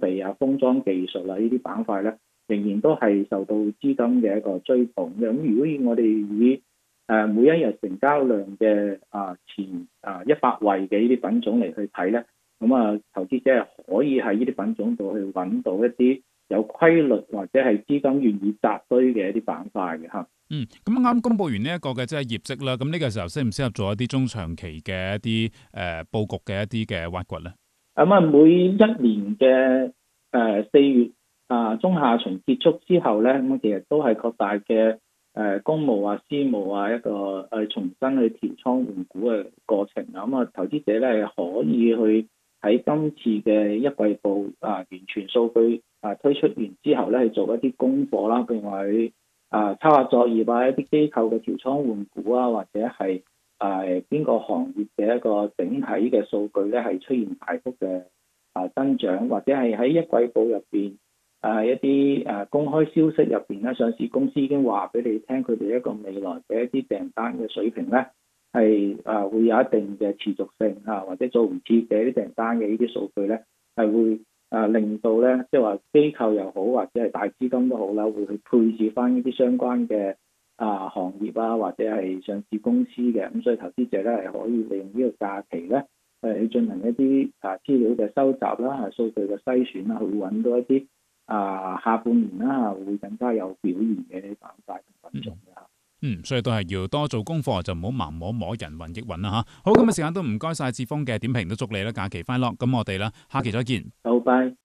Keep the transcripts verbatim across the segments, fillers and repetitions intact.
備啊、封裝技術啊呢啲板塊咧，仍然都係受到資金嘅一個追捧嘅。咁如果以我哋以誒、呃、每一日成交量嘅啊前啊一百位嘅呢啲品種嚟去睇咧，咁啊投資者係可以喺呢啲品種度去揾到一啲有規律或者係資金願意集堆嘅一啲板塊嘅嚇。 嗯，咁啱公佈完呢一個嘅即係業績啦，咁呢個時候適唔適合做一啲中長期嘅一啲誒佈局嘅一啲嘅挖掘咧？ 咁啊，每一年嘅誒四月啊中下旬結束之後咧，咁其實都係各大嘅誒公募啊、私募啊一個誒重新去調倉換股嘅過程啊。咁啊，投資者咧可以去喺今次嘅一季報啊完全數據啊推出完之後咧，去做一啲功課啦，譬如話去啊策劃作業啊，一啲機構嘅調倉換股啊，或者係誒邊個行業嘅一個整體嘅數據咧係出現大幅嘅啊增長，或者係喺一季報入邊誒一啲誒公開消息入邊咧，上市公司已經話俾你聽，佢哋一個未來嘅一啲訂單嘅水平咧係誒會有一定嘅持續性啊，或者做唔切嘅一啲訂單嘅呢啲數據咧係會誒令到咧即係話機構又好或者係大資金都好啦，會去配置翻呢啲相關嘅啊行業啊或者係上市公司嘅，咁所以投資者咧係可以利用呢個假期咧誒去進行一啲啊資料嘅收集啦、數據嘅篩選啦，去揾到一啲啊下半年啦會更加有表現嘅啲板塊同品種嘅嚇。 嗯，所以都係要多做功課，就唔好盲摸摸人云亦云啦嚇。好，今日時間都唔該晒志峰嘅點評，都祝你啦假期快樂。咁我哋啦下期再見。 好，拜。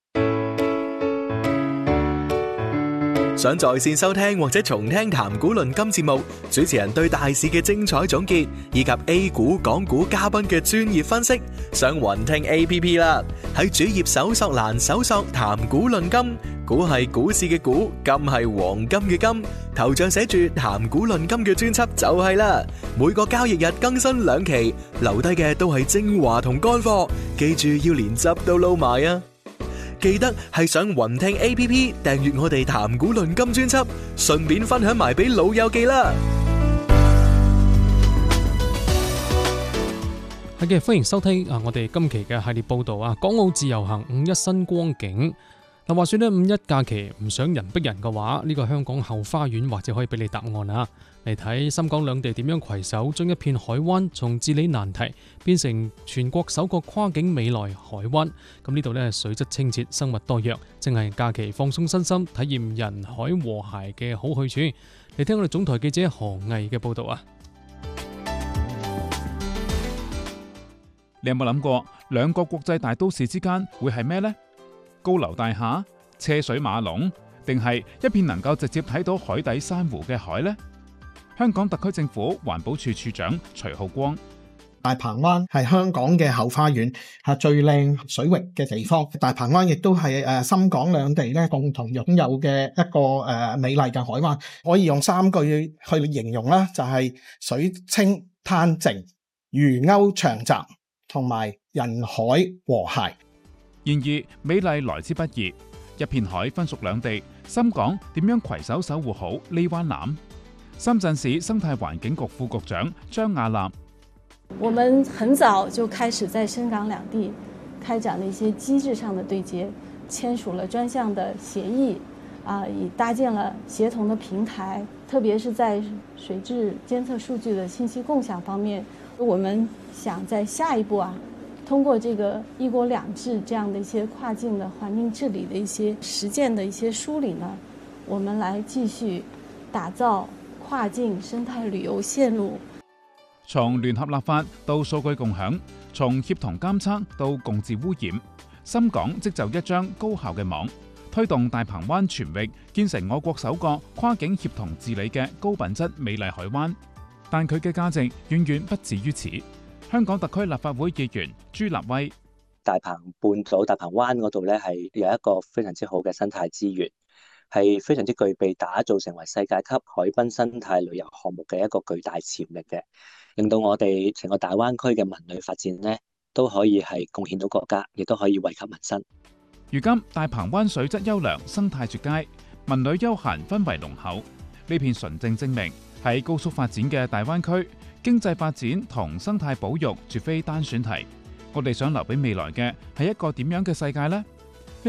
想在線收聽或者重聽談股論金節目，主持人對大市嘅精彩總結，以及 A 股、港股嘉賓嘅專業分析，上雲聽 A P P 啦。喺主頁搜索欄搜索談股論金，股係股市嘅股，金係黃金嘅金，頭像寫住談股論金嘅專輯就係啦。每個交易日更新兩期，留低嘅都係精華同乾貨，記住要連汁都撈埋啊！記得係上雲聽 A P P 訂閱我哋談股論金專輯，順便分享埋俾老友記啦。 係嘅，歡迎收聽啊！我哋今期嘅系列報道啊，港澳自由行五一新光景。嗱，話說呢，五一假期唔想人逼人嘅話，呢個香港後花園或者可以俾你答案啊！嚟睇深港兩地點樣攜手將一片海灣從治理難題變成全國首個跨境美來海灣。咁呢度呢，水質清澈，生物多樣，正係假期放鬆身心、體驗人海和諧嘅好去處。嚟聽我哋總台記者何毅嘅報道啊！ 你有冇諗過兩個國際大都市之間會係咩呢？高樓大廈、車水馬龍，定係一片能夠直接睇到海底珊瑚嘅海呢？香港特區政府環保署署長徐浩光： 大鵬灣係香港嘅後花園，係最靚水域嘅地方。大鵬灣亦都係誒深港兩地咧共同擁有嘅一個誒美麗嘅海灣，可以用三句去形容啦，就係水清灘靜、魚鉤長集，同埋人海和諧。 然而美麗來之不易，一片海分屬兩地，深港點樣攜手守護好呢灣藍？深圳市生態環境局副局長張亞立： 我們很早就開始在深港兩地開展了一些機制上的對接，簽署了專項的協議，啊，已搭建了協同的平台，特別是在水質監測數據的信息共享方面，我們想在下一步啊，通過這個一國兩制這樣的一些跨境的環境治理的一些實踐的一些梳理呢，我們來繼續打造跨境生態旅遊線路。 從聯合立法到數據共享，從協同監測到共治污染，深港織就一張高效嘅網，推動大鵬灣全域建成我國首個跨境協同治理嘅高品質美麗海灣。但佢嘅價值遠遠不止於此。香港特區立法會議員朱立威： 大鵬半島大鵬灣嗰度咧係有一個非常之好嘅生態資源，係非常之具備打造成為世界級海濱生態旅遊項目嘅一個巨大潛力嘅，令到我哋成個大灣區嘅文旅發展咧都可以係貢獻到國家，亦都可以惠及民生。 如今大鵬灣水質優良，生態絕佳，文旅休閒氛圍濃厚，呢片純正證明喺高速發展嘅大灣區，經濟發展同生態保育絕非單選題。我哋想留俾未來嘅係一個點樣嘅世界呢？